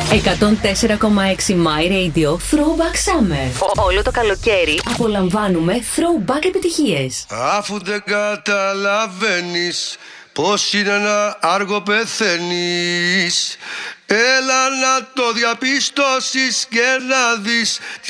104,6 My Radio Throwback Summer. Όλο το καλοκαίρι απολαμβάνουμε throwback επιτυχίες. Αφού δεν καταλαβαίνεις πως είναι να άργο πεθαίνεις, έλα να το διαπιστώσεις και να δεις